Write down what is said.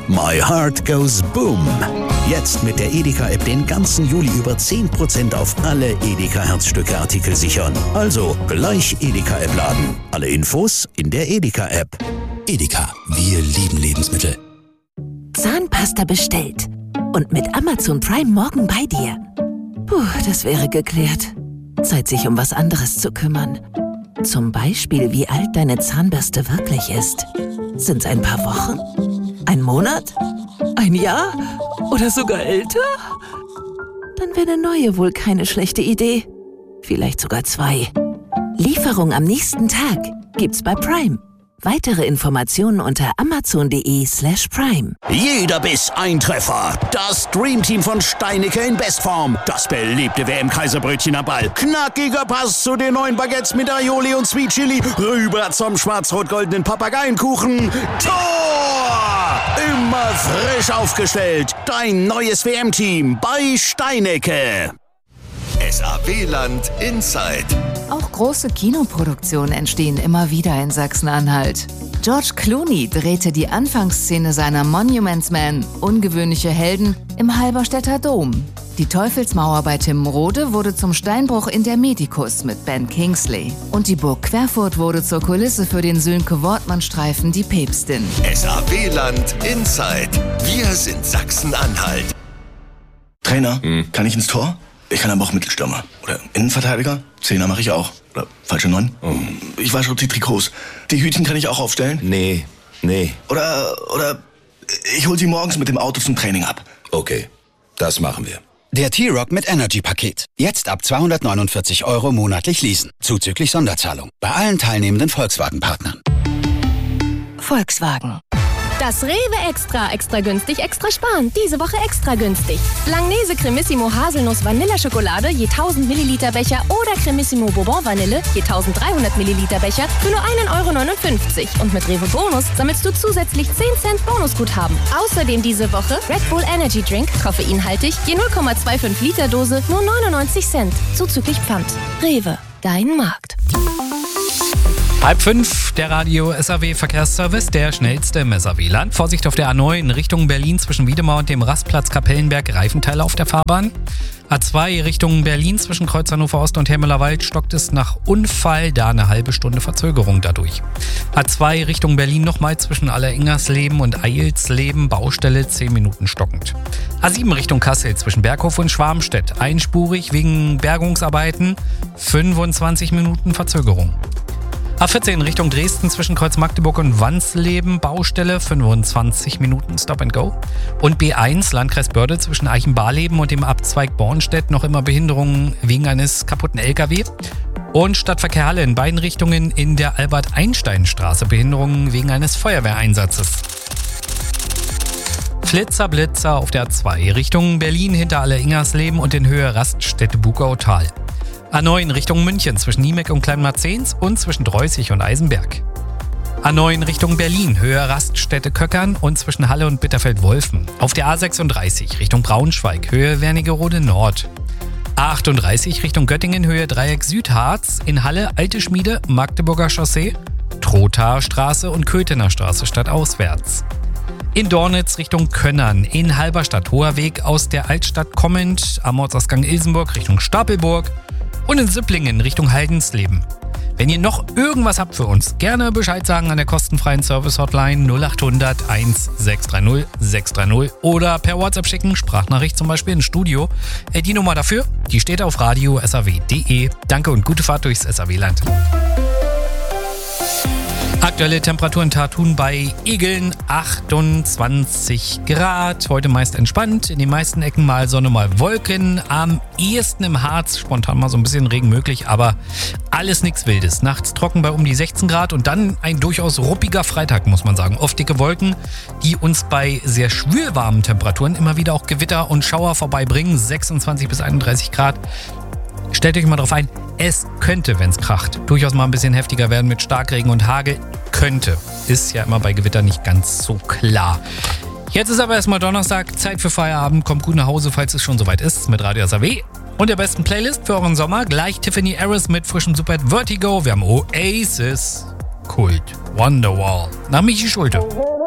My Heart Goes Boom. Jetzt mit der Edeka-App den ganzen Juli über 10% auf alle Edeka-Herzstücke-Artikel sichern. Also gleich Edeka-App laden. Alle Infos in der Edeka-App. Edeka, wir lieben Lebensmittel. Zahnpasta bestellt. Und mit Amazon Prime morgen bei dir. Puh, das wäre geklärt. Zeit, sich um was anderes zu kümmern. Zum Beispiel, wie alt deine Zahnbürste wirklich ist. Sind's ein paar Wochen? Ein Monat? Ein Jahr? Oder sogar älter? Dann wäre eine neue wohl keine schlechte Idee. Vielleicht sogar 2. Lieferung am nächsten Tag gibt's bei Prime. Weitere Informationen unter amazon.de/prime. Jeder Biss ein Treffer. Das Dreamteam von Steinicke in Bestform. Das beliebte WM-Kaiserbrötchen am Ball. Knackiger Pass zu den neuen Baguettes mit Aioli und Sweet Chili. Rüber zum schwarz-rot-goldenen Papageienkuchen. Tor! Immer frisch aufgestellt. Dein neues WM-Team bei Steinicke. SAW-Land Inside. Auch große Kinoproduktionen entstehen immer wieder in Sachsen-Anhalt. George Clooney drehte die Anfangsszene seiner Monuments Men, ungewöhnliche Helden, im Halberstädter Dom. Die Teufelsmauer bei Timrode wurde zum Steinbruch in der Medikus mit Ben Kingsley. Und die Burg Querfurt wurde zur Kulisse für den Sönke-Wortmann-Streifen Die Päpstin. SAW-Land Inside. Wir sind Sachsen-Anhalt. Trainer, kann ich ins Tor? Ich kann aber auch Mittelstürmer. Oder Innenverteidiger. 10er mache ich auch. Oder falsche 9. Ich wasche die Trikots. Die Hütchen kann ich auch aufstellen? Nee. Oder ich hol sie morgens mit dem Auto zum Training ab. Okay, das machen wir. Der T-Rock mit Energy-Paket. Jetzt ab 249 € monatlich leasen. Zuzüglich Sonderzahlung. Bei allen teilnehmenden Volkswagen-Partnern. Volkswagen. Das Rewe Extra günstig, extra sparen. Diese Woche extra günstig. Langnese Cremissimo Haselnuss Vanilleschokolade je 1000 Milliliter Becher oder Cremissimo Bourbon Vanille je 1300 Milliliter Becher für nur 1,59 €. Und mit Rewe Bonus sammelst du zusätzlich 10 Cent Bonusguthaben. Außerdem diese Woche Red Bull Energy Drink, koffeinhaltig, je 0,25 Liter Dose, nur 99 Cent. Zuzüglich Pfand. Rewe, dein Markt. 4:30, der Radio SAW Verkehrsservice, der schnellste im SAW-Land. Vorsicht auf der A9 Richtung Berlin zwischen Wiedemar und dem Rastplatz Kapellenberg, Reifenteile auf der Fahrbahn. A2 Richtung Berlin zwischen Kreuz Hannover Ost und Helmeler Wald stockt es nach Unfall, da eine halbe Stunde Verzögerung dadurch. A2 Richtung Berlin nochmal zwischen Alleringersleben und Eilsleben, Baustelle 10 Minuten stockend. A7 Richtung Kassel zwischen Berghof und Schwarmstedt, einspurig wegen Bergungsarbeiten, 25 Minuten Verzögerung. A14 Richtung Dresden zwischen Kreuz Magdeburg und Wansleben, Baustelle, 25 Minuten Stop and Go. Und B1 Landkreis Börde zwischen Eichenbarleben und dem Abzweig Bornstedt noch immer Behinderungen wegen eines kaputten LKW. Und Stadtverkehr Halle in beiden Richtungen in der Albert-Einstein-Straße, Behinderungen wegen eines Feuerwehreinsatzes. Blitzer auf der A2 Richtung Berlin hinter Alleringersleben und in Höhe Raststätte Bugautal. A9 Richtung München zwischen Niemeck und Kleinmarzens und zwischen Dreußig und Eisenberg. A9 Richtung Berlin, Höhe Raststätte Köckern und zwischen Halle und Bitterfeld-Wolfen. Auf der A36 Richtung Braunschweig, Höhe Wernigerode Nord. A38 Richtung Göttingen, Höhe Dreieck Südharz, in Halle Alte Schmiede, Magdeburger Chaussee, Trothaer Straße und Köthener Straße stadtauswärts. In Dornitz Richtung Könnern, in Halberstadt, Hoher Weg aus der Altstadt kommend, am Ortsausgang Ilsenburg Richtung Stapelburg. Und in Sipplingen Richtung Heidensleben. Wenn ihr noch irgendwas habt für uns, gerne Bescheid sagen an der kostenfreien Service-Hotline 0800 1630 630 oder per WhatsApp schicken, Sprachnachricht zum Beispiel ins Studio. Die Nummer dafür, die steht auf radio-saw.de. Danke und gute Fahrt durchs SAW-Land. Aktuelle Temperaturen Tartun bei Igeln 28 Grad. Heute meist entspannt. In den meisten Ecken mal Sonne, mal Wolken. Am ehesten im Harz spontan mal so ein bisschen Regen möglich, aber alles nichts Wildes. Nachts trocken bei um die 16 Grad und dann ein durchaus ruppiger Freitag, muss man sagen. Oft dicke Wolken, die uns bei sehr schwülwarmen Temperaturen immer wieder auch Gewitter und Schauer vorbeibringen. 26 bis 31 Grad. Stellt euch mal drauf ein, es könnte, wenn es kracht, durchaus mal ein bisschen heftiger werden mit Starkregen und Hagel. Könnte. Ist ja immer bei Gewitter nicht ganz so klar. Jetzt ist aber erstmal Donnerstag, Zeit für Feierabend. Kommt gut nach Hause, falls es schon soweit ist, mit Radio SAW. Und der besten Playlist für euren Sommer. Gleich Tiffany Harris mit frischem Superhit Vertigo. Wir haben Oasis, Kult, Wonderwall. Nach Michi Schulte.